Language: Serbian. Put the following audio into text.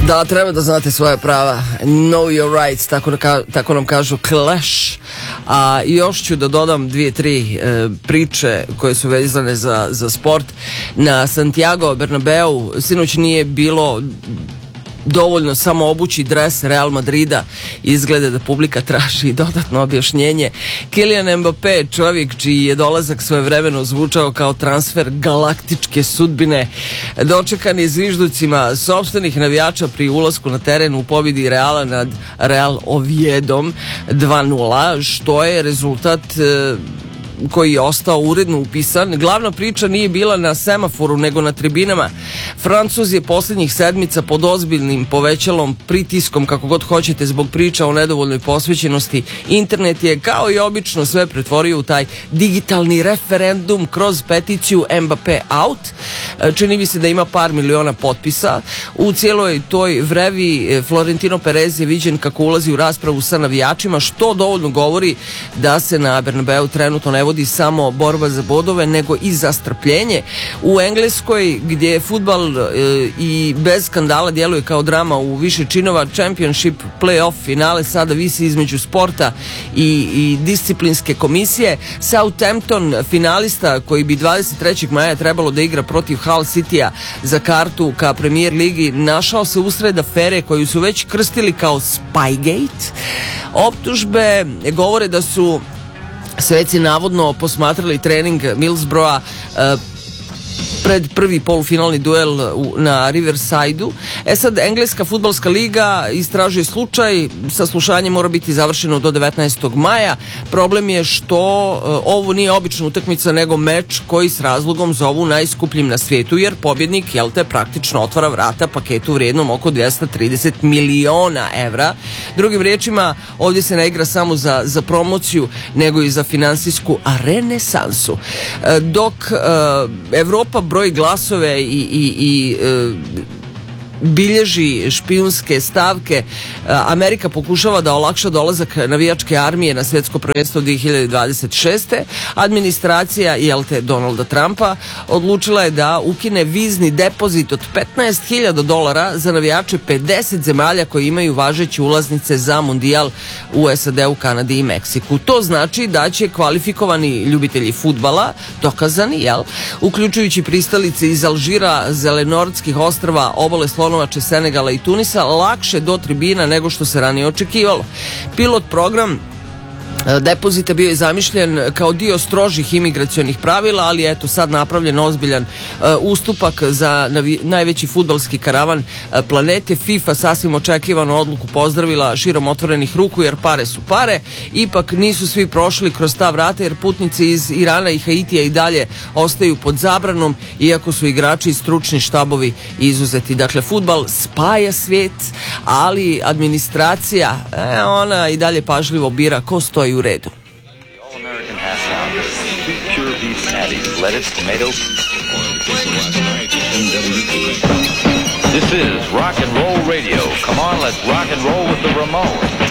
Da, treba da znate svoje prava. Know your rights, tako nam kažu Clash. A još ću da dodam 2-3 priče koje su vezane za sport. Na Santiago Bernabeu sinoć nije bilo dovoljno samo obući dres Real Madrida. Izgleda da publika traži dodatno objašnjenje. Kylian Mbappé, čovjek čiji je dolazak svojevremeno zvučao kao transfer galaktičke sudbine, dočekan je zvižducima sopstvenih navijača pri ulasku na teren u pobjedi Reala nad Real Oviedom 2-0, što je rezultat koji je ostao uredno upisan. Glavna priča nije bila na semaforu, nego na tribinama. Francuz je posljednjih sedmica pod ozbiljnim povećalom, pritiskom, kako god hoćete, zbog priča o nedovoljnoj posvećenosti. Internet je, kao i obično, sve pretvorio u taj digitalni referendum kroz peticiju Mbappé out. Čini mi se da ima par miliona potpisa. U cijeloj toj vrevi Florentino Perez je viđen kako ulazi u raspravu sa navijačima, što dovoljno govori da se na Bernabeu trenutno ne vodi samo borba za bodove, nego i za strpljenje. U Engleskoj, gdje je fudbal i bez skandala djeluje kao drama u više činova, Championship play-off finale sada visi između sporta i disciplinske komisije. Southampton, finalista koji bi 23. maja trebalo da igra protiv Hull Citya za kartu ka Premier ligi, našao se usred afere koju su već krstili kao Spygate. Optužbe govore da su sveci navodno posmatrali trening Middlesbrougha pred prvi polufinalni duel na Riverside-u. Sad, Engleska fudbalska liga istražuje slučaj. Saslušanje mora biti završeno do 19. maja. Problem je što ovo nije obična utakmica, nego meč koji s razlogom zovu najskupljim na svijetu, jer pobjednik, praktično otvara vrata paketu vrijednom oko 230 miliona evra. Drugim riječima, ovdje se ne igra samo za promociju, nego i za finansijsku renesansu. Dok Evropa broji glasove i bilježi špijunske stavke, Amerika pokušava da olakša dolazak navijačke armije na svjetsko prvenstvo 2026. Administracija Donalda Trumpa odlučila je da ukine vizni depozit od $15.000 za navijače 50 zemalja koji imaju važeće ulaznice za mundijal u SAD-u, Kanadi i Meksiku. To znači da će kvalifikovani ljubitelji fudbala, dokazani, uključujući pristalice iz Alžira, Zelenortskih ostrva, obale Slonovače, Senegala i Tunisa, lakše do tribina nego što se ranije očekivalo. Pilot program depozita bio je zamišljen kao dio strožih imigracionih pravila, ali eto sad napravljen ozbiljan ustupak za najveći fudbalski karavan planete. FIFA sasvim očekivano odluku pozdravila širom otvorenih ruku, jer pare su pare. Ipak nisu svi prošli kroz ta vrata, jer putnici iz Irana i Haitija i dalje ostaju pod zabranom, iako su igrači i stručni štabovi izuzeti. Dakle, fudbal spaja svijet, ali administracija, ona i dalje pažljivo bira ko stoji u redu. This is rock and roll radio. Come on, let's rock and roll with the Ramones.